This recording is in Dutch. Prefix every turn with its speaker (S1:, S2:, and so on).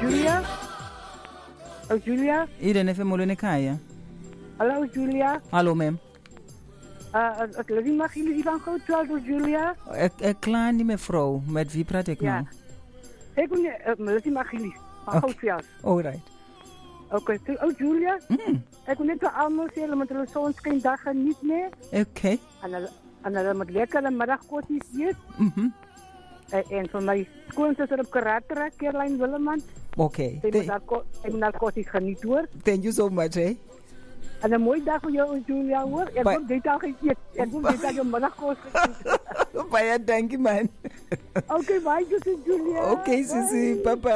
S1: Julia? Oh, Julia?
S2: Iedereen even moeilijk kaya.
S1: Hallo, Julia?
S2: Hallo, ma'am.
S1: Mag jullie van Grootwald door Julia?
S2: Ik klaar niet, mevrouw. Met wie praat ik nou?
S1: Ik wil niet, mag jullie van Grootwald.
S2: Alright.
S1: Oké, oh, Julia? Ik wil net wel allemaal zeggen, want er is zo'n geen dagen niet meer.
S2: Oké.
S1: En dan moet lekker een middagkotjes eten. En van mijn schoonzus op karate, Caroline Willeman.
S2: Oké.
S1: Ik moet naar kotjes genieten hoor.
S2: Thank you so much, hè.
S1: En een mooie dag voor jou, Julia hoor. Ik heb dit dag gegeten. Ik heb dit dag je middagkotjes gegeten.
S2: Bye, dank je man.
S1: Oké, bye, Julia.
S2: Oké, Sissy. Papa.